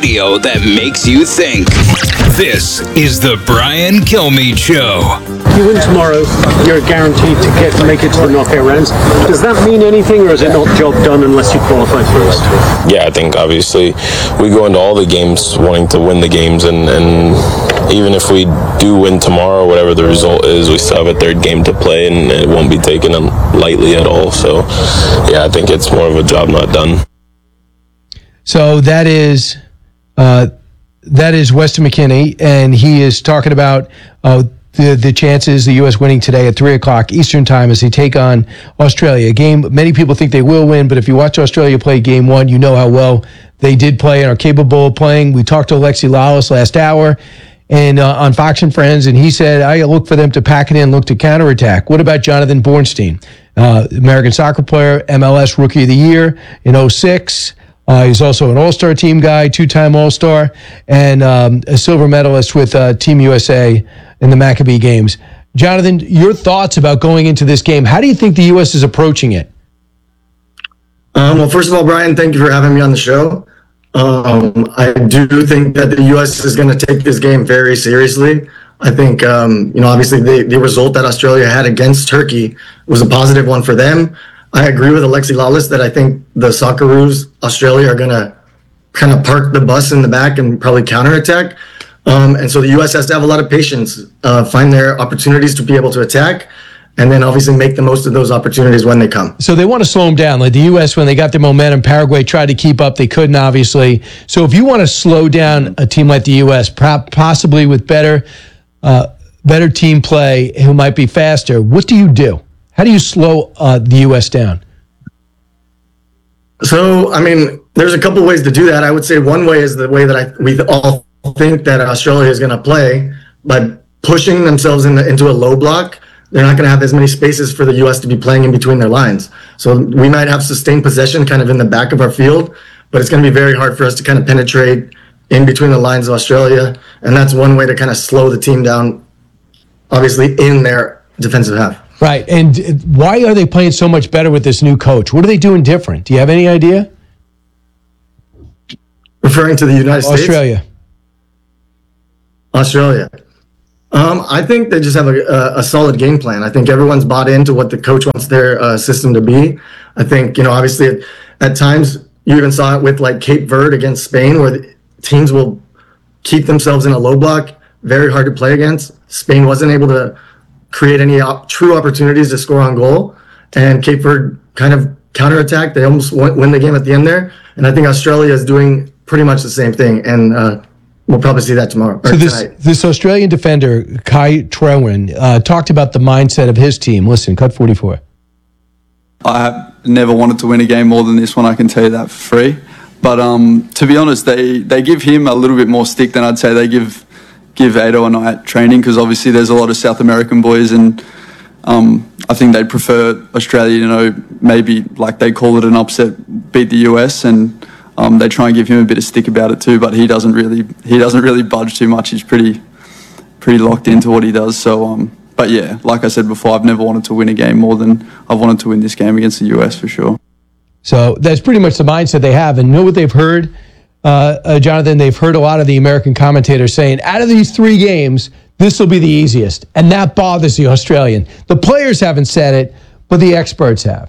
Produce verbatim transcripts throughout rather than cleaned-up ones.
radio that makes you think. This is the Brian Kilmeade Show. If you win tomorrow, you're guaranteed to get to make it to the knockout rounds. Does that mean anything, or is it not job done unless you qualify first? Yeah, I think obviously we go into all the games wanting to win the games, and, and even if we do win tomorrow, whatever the result is, we still have a third game to play, and it won't be taken lightly at all. So, yeah, I think it's more of a job not done. So that is uh, that is Weston McKennie, and he is talking about uh, the the chances the U S winning today at three o'clock Eastern time as they take on Australia. A game many people think they will win, but if you watch Australia play game one, you know how well they did play and are capable of playing. We talked to Alexi Lalas last hour and uh, on Fox and Friends, and he said, I look for them to pack it in, look to counterattack. What about Jonathan Bornstein, uh, American soccer player, M L S Rookie of the Year in oh six? Uh, he's also an All-Star team guy, two-time All-Star, and um, a silver medalist with uh, Team U S A in the Maccabee Games. Jonathan, your thoughts about going into this game. How do you think the U S is approaching it? Um, well, first of all, Brian, thank you for having me on the show. Um, I do think that the U S is going to take this game very seriously. I think, um, you know, obviously the, the result that Australia had against Turkey was a positive one for them. I agree with Alexi Lalas that I think the Socceroos, Australia, are going to kind of park the bus in the back and probably counterattack. Um, and so the U S has to have a lot of patience, uh, find their opportunities to be able to attack, and then obviously make the most of those opportunities when they come. So they want to slow them down. Like the U S, when they got their momentum, Paraguay tried to keep up. They couldn't, obviously. So if you want to slow down a team like the U S, possibly with better, uh, better team play, who might be faster, what do you do? How do you slow uh, the U S down? So, I mean, there's a couple ways to do that. I would say one way is the way that I we all think that Australia is going to play, by pushing themselves in the, into a low block. They're not going to have as many spaces for the U S to be playing in between their lines. So we might have sustained possession kind of in the back of our field, but it's going to be very hard for us to kind of penetrate in between the lines of Australia. And that's one way to kind of slow the team down, obviously, in their defensive half. Right. And why are they playing so much better with this new coach? What are they doing different? Do you have any idea? Referring to the United States? Australia. Australia. Um, I think they just have a, a, a solid game plan. I think everyone's bought into what the coach wants their uh, system to be. I think, you know, obviously at, at times you even saw it with like Cape Verde against Spain, where the teams will keep themselves in a low block, very hard to play against. Spain wasn't able to create any op- true opportunities to score on goal, and Cape Verde kind of counterattacked. They almost won, win the game at the end there. And I think Australia is doing pretty much the same thing. And, uh, we'll probably see that tomorrow. So this, this Australian defender, Kai Trewin, uh, talked about the mindset of his team. Listen, cut forty-four. I have never wanted to win a game more than this one, I can tell you that for free. But um, to be honest, they, they give him a little bit more stick than I'd say they give give Ado and I at training, because obviously there's a lot of South American boys, and um, I think they'd prefer Australia, you know, maybe like they call it an upset, beat the U S, and Um, they try and give him a bit of stick about it too, but he doesn't really he doesn't really budge too much. He's pretty pretty locked into what he does. So, um, but yeah, like I said before, I've never wanted to win a game more than I've wanted to win this game against the U S for sure. So that's pretty much the mindset they have. And you know what they've heard, uh, uh, Jonathan? They've heard a lot of the American commentators saying, out of these three games, this will be the easiest. And that bothers the Australian. The players haven't said it, but the experts have.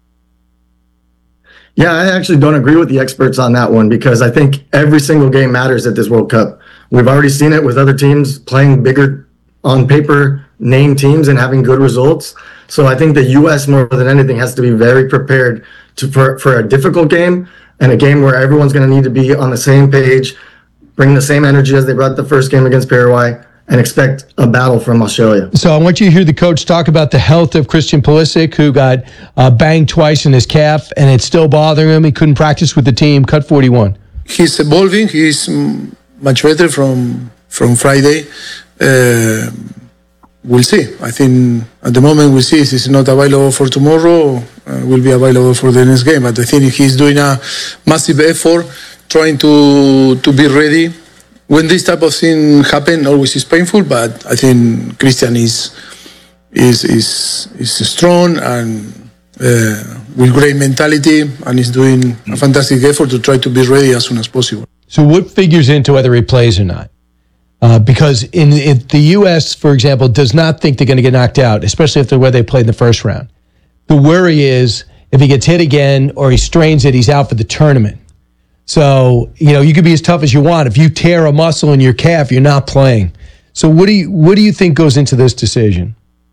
Yeah, I actually don't agree with the experts on that one, because I think every single game matters at this World Cup. We've already seen it with other teams playing bigger, on paper, name teams and having good results. So I think the U S, more than anything, has to be very prepared to for, for a difficult game, and a game where everyone's going to need to be on the same page, bring the same energy as they brought the first game against Paraguay, and expect a battle from Australia. So I want you to hear the coach talk about the health of Christian Pulisic, who got uh, banged twice in his calf, and it's still bothering him. He couldn't practice with the team. Cut forty-one. He's evolving. He's much better from from Friday. Uh, we'll see. I think at the moment we'll see if he's not available for tomorrow, uh, will be available for the next game. But I think he's doing a massive effort, trying to to be ready. When this type of thing happen, always is painful, but I think Christian is is is is strong and uh, with great mentality, and is doing a fantastic effort to try to be ready as soon as possible. So what figures into whether he plays or not? Uh, because in, in the U S, for example, does not think they're going to get knocked out, especially if the way they played in the first round. The worry is if he gets hit again or he strains it, he's out for the tournament. So, you know, you can be as tough as you want. If you tear a muscle in your calf, you're not playing. So what do you what do you think goes into this decision?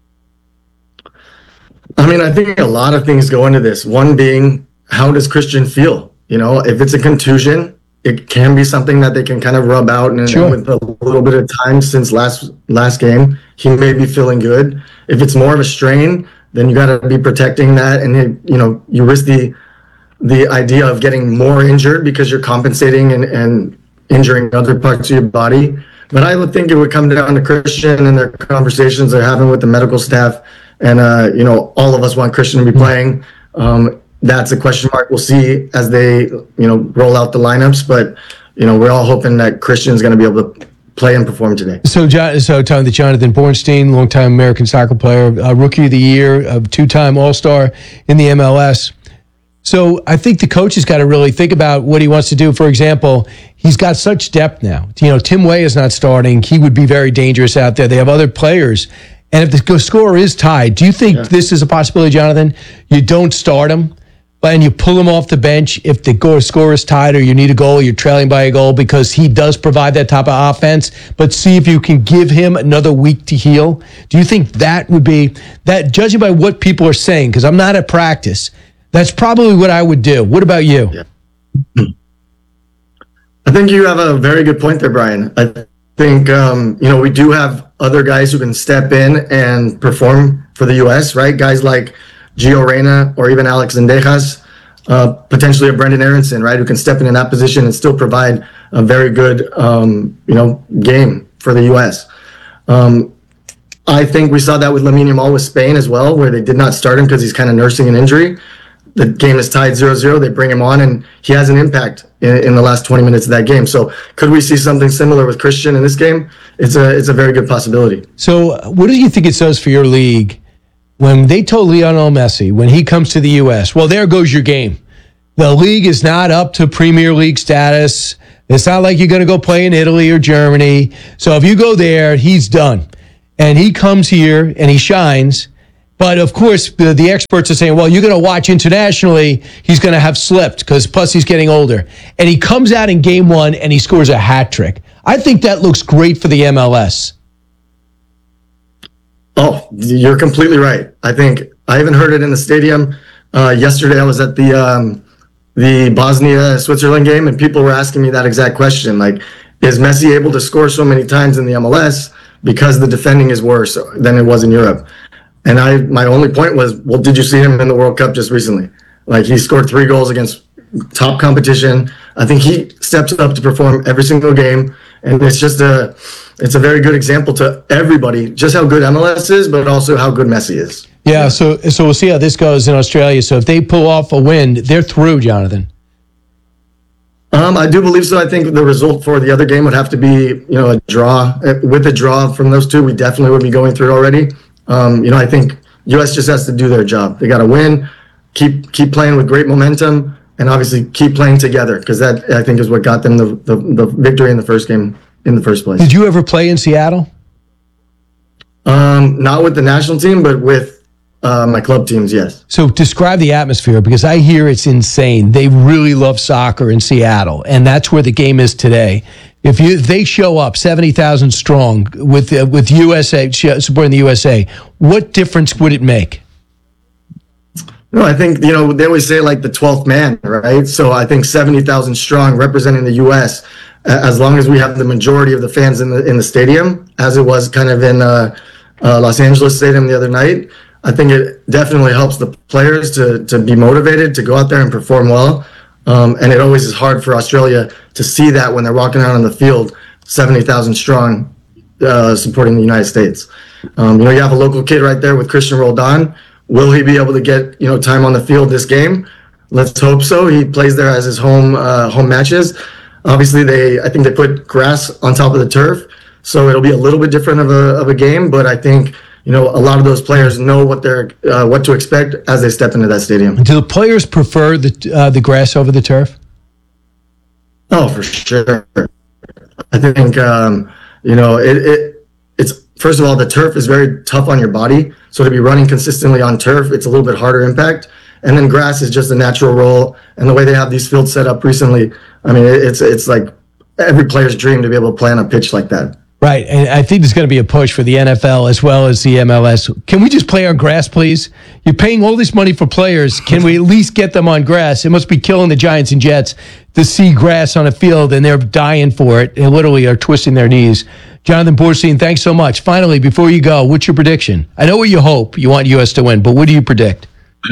I mean, I think a lot of things go into this. One being, how does Christian feel? You know, if it's a contusion, it can be something that they can kind of rub out, and Sure. with a little bit of time since last last game, he may be feeling good. If it's more of a strain, then you got to be protecting that, and it, you know, you risk the the idea of getting more injured because you're compensating and, and injuring other parts of your body. But I would think it would come down to Christian and their conversations they're having with the medical staff. And, uh, you know, all of us want Christian to be playing. Um, that's a question mark. We'll see as they, you know, roll out the lineups. But, you know, we're all hoping that Christian's going to be able to play and perform today. So, John, so Tom, the Jonathan Bornstein, longtime American soccer player, uh, rookie of the year, a two-time All-Star in the M L S. So I think the coach has got to really think about what he wants to do. For example, he's got such depth now. You know, Tim Weah is not starting. He would be very dangerous out there. They have other players. And if the score is tied, do you think yeah. this is a possibility, Jonathan? You don't start him, and you pull him off the bench if the goal, score is tied or you need a goal, you're trailing by a goal, because he does provide that type of offense, but see if you can give him another week to heal? Do you think that would be, that, judging by what people are saying, because I'm not at practice, that's probably what I would do. What about you? Yeah. I think you have a very good point there, Brian. I think, um, you know, we do have other guys who can step in and perform for the U S, right? Guys like Gio Reyna or even Alex Zendejas, uh, potentially a Brendan Aronson, right? Who can step in in that position and still provide a very good, um, you know, game for the U S. Um, I think we saw that with Lamine Yamal with Spain as well, where they did not start him because he's kind of nursing an injury. The game is tied zero zero. They bring him on, and he has an impact in, in the last twenty minutes of that game. So could we see something similar with Christian in this game? It's a it's a very good possibility. So what do you think it does for your league when they told Lionel Messi, when he comes to the U S, well, there goes your game. The league is not up to Premier League status. It's not like you're going to go play in Italy or Germany. So if you go there, he's done. And he comes here and he shines. But of course, the, the experts are saying, well, you're going to watch internationally, he's going to have slipped because plus he's getting older. And he comes out in game one and he scores a hat trick. I think that looks great for the M L S. Oh, you're completely right. I think I even heard it in the stadium. Uh, yesterday I was at the um, the Bosnia-Switzerland game, and people were asking me that exact question. Like, is Messi able to score so many times in the M L S because the defending is worse than it was in Europe? And I, my only point was, well, did you see him in the World Cup just recently? Like, he scored three goals against top competition. I think he steps up to perform every single game. And it's just a, it's a very good example to everybody, just how good M L S is, but also how good Messi is. Yeah, so so we'll see how this goes in Australia. So if they pull off a win, they're through, Jonathan. Um, I do believe so. I think the result for the other game would have to be, you know, a draw. With a draw from those two, we definitely would be going through already. Um, you know, I think U S just has to do their job. They got to win, keep keep playing with great momentum, and obviously keep playing together, because that, I think, is what got them the, the the victory in the first game in the first place. Did you ever play in Seattle? Um, not with the national team, but with uh, my club teams, yes. So describe the atmosphere, because I hear it's insane. They really love soccer in Seattle, and that's where the game is today. If you if they show up seventy thousand strong with uh, with U S A supporting the U S A, what difference would it make? No, I think, you know, they always say like the twelfth man, right? So I think seventy thousand strong representing the U S, as long as we have the majority of the fans in the in the stadium, as it was kind of in uh, uh, Los Angeles Stadium the other night, I think it definitely helps the players to to be motivated to go out there and perform well. Um, and it always is hard for Australia to see that when they're walking out on the field, seventy thousand strong, uh, supporting the United States. Um, you know, you have a local kid right there with Christian Roldan. Will he be able to get, you know, time on the field this game? Let's hope so. He plays there as his home uh, home matches. Obviously, they I think they put grass on top of the turf, so it'll be a little bit different of a of a game. But I think, you know, a lot of those players know what they're uh, what to expect as they step into that stadium. Do the players prefer the uh, the grass over the turf? Oh, for sure. I think, um, you know, it, it it's, first of all, the turf is very tough on your body. So to be running consistently on turf, it's a little bit harder impact. And then grass is just a natural roll. And the way they have these fields set up recently, I mean, it's it's like every player's dream to be able to play on a pitch like that. Right, and I think there's going to be a push for the N F L as well as the M L S. Can we just play on grass, please? You're paying all this money for players. Can we at least get them on grass? It must be killing the Giants and Jets to see grass on a field, and they're dying for it. They literally are twisting their knees. Jonathan Borstein, thanks so much. Finally, before you go, what's your prediction? I know what you hope. You want U S to win, but what do you predict?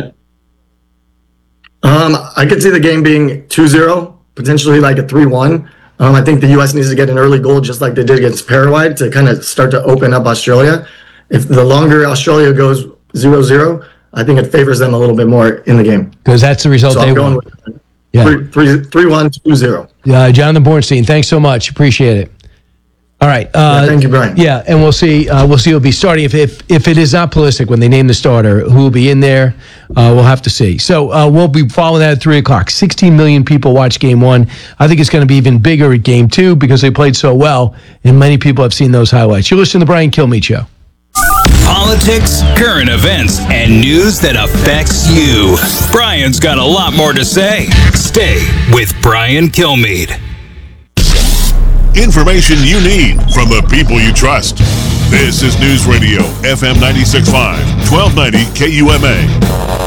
Um, I could see the game being two zero, potentially like a three one. Um, I think the U S needs to get an early goal just like they did against Paraguay to kind of start to open up Australia. If the longer Australia goes zero zero, I think it favors them a little bit more in the game. Because that's the result so they I'm going want. with Yeah. three, three, three one, two zero. Uh, Jonathan Borstein, thanks so much. Appreciate it. All right. Uh, Yeah, thank you, Brian. Yeah, and we'll see. Uh, we'll see who'll be starting. If, if if it is not Pulisic when they name the starter, who will be in there? Uh, we'll have to see. So uh, we'll be following that at three o'clock. Sixteen million people watch Game One. I think it's going to be even bigger at Game Two because they played so well, and many people have seen those highlights. You listen to the Brian Kilmeade Show. Politics, current events, and news that affects you. Brian's got a lot more to say. Stay with Brian Kilmeade. Information you need from the people you trust. This is News Radio, F M ninety-six point five, twelve ninety K U M A.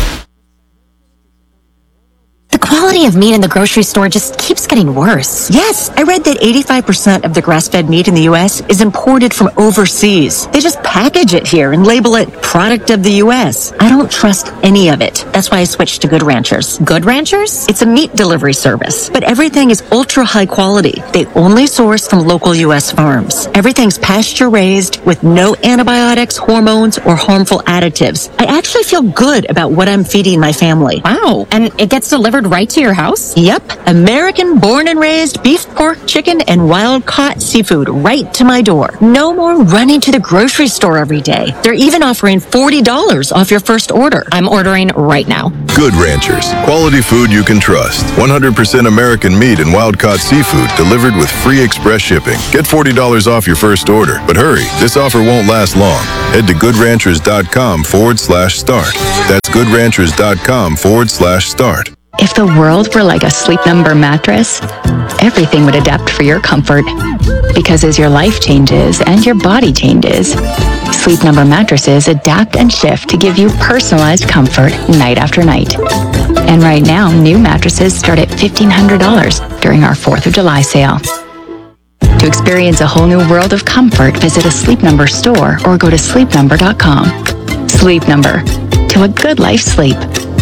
The quality of meat in the grocery store just keeps getting worse. Yes, I read that eighty-five percent of the grass-fed meat in the U S is imported from overseas. They just package it here and label it product of the U S. I don't trust any of it. That's why I switched to Good Ranchers. Good Ranchers? It's a meat delivery service, but everything is ultra high quality. They only source from local U S farms. Everything's pasture-raised with no antibiotics, hormones, or harmful additives. I actually feel good about what I'm feeding my family. Wow. And it gets delivered right to your house? Yep. American born and raised beef, pork, chicken, and wild caught seafood right to my door. No more running to the grocery store every day. They're even offering forty dollars off your first order. I'm ordering right now. Good Ranchers. Quality food you can trust. one hundred percent American meat and wild caught seafood delivered with free express shipping. Get forty dollars off your first order. But hurry, this offer won't last long. Head to goodranchers.com forward slash start. That's goodranchers.com forward slash start. If the world were like a Sleep Number mattress, everything would adapt for your comfort. Because as your life changes and your body changes, Sleep Number mattresses adapt and shift to give you personalized comfort night after night. And right now, new mattresses start at fifteen hundred dollars during our fourth of July sale. To experience a whole new world of comfort, visit a Sleep Number store or go to sleep number dot com. Sleep Number. To a good life sleep.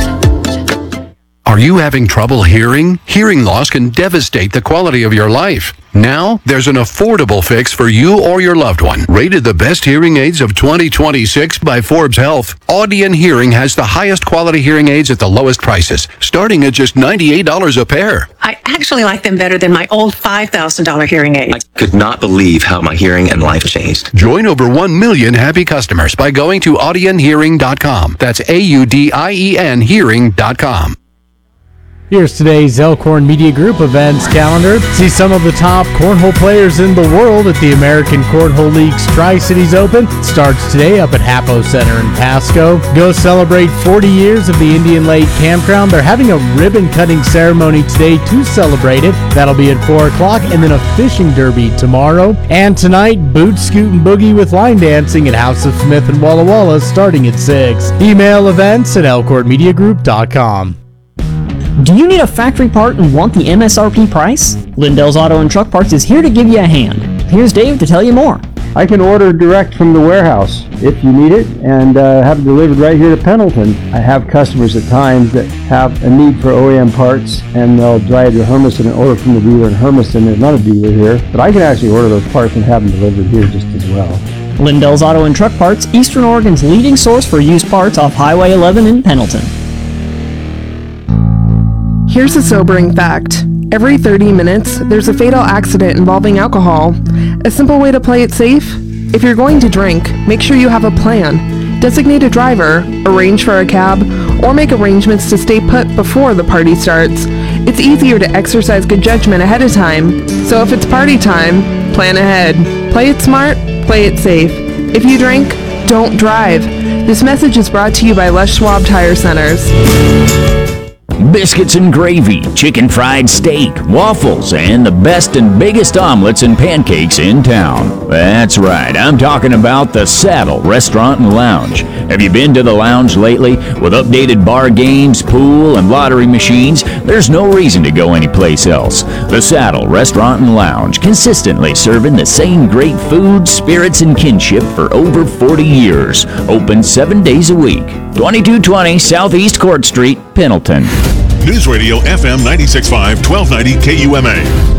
Are you having trouble hearing? Hearing loss can devastate the quality of your life. Now, there's an affordable fix for you or your loved one. Rated the best hearing aids of twenty twenty-six by Forbes Health, Audion Hearing has the highest quality hearing aids at the lowest prices, starting at just ninety-eight dollars a pair. I actually like them better than my old five thousand dollars hearing aids. I could not believe how my hearing and life changed. Join over one million happy customers by going to audion hearing dot com. That's A U D I E N hearing dot com. Here's today's Elkhorn Media Group events calendar. See some of the top cornhole players in the world at the American Cornhole League's Tri-Cities Open. It starts today up at Hapo Center in Pasco. Go celebrate forty years of the Indian Lake Campground. They're having a ribbon-cutting ceremony today to celebrate it. That'll be at four o'clock, and then a fishing derby tomorrow. And tonight, boot, scoot, and boogie with line dancing at House of Smith and Walla Walla starting at six. Email events at elkhorn media group dot com. Do you need a factory part and want the M S R P price? Lindell's Auto and Truck Parts is here to give you a hand. Here's Dave to tell you more. I can order direct from the warehouse if you need it and uh, have it delivered right here to Pendleton. I have customers at times that have a need for O E M parts and they'll drive to Hermiston and order from the dealer in Hermiston. There's not a dealer here, but I can actually order those parts and have them delivered here just as well. Lindell's Auto and Truck Parts, Eastern Oregon's leading source for used parts off Highway eleven in Pendleton. Here's a sobering fact. Every thirty minutes, there's a fatal accident involving alcohol. A simple way to play it safe? If you're going to drink, make sure you have a plan. designate a driver, arrange for a cab, or make arrangements to stay put before the party starts. It's easier to exercise good judgment ahead of time. So if it's party time, plan ahead. Play it smart, play it safe. If you drink, don't drive. This message is brought to you by Les Schwab Tire Centers. Biscuits and gravy, chicken fried steak, waffles, and the best and biggest omelets and pancakes in town. That's right, I'm talking about the Saddle Restaurant and Lounge. Have you been to the lounge lately? With updated bar games, pool, and lottery machines, there's no reason to go anyplace else. The Saddle Restaurant and Lounge, consistently serving the same great food, spirits, and kinship for over forty years. Open seven days a week. twenty-two twenty Southeast Court Street, Pendleton. News Radio F M ninety-six point five, twelve ninety K U M A.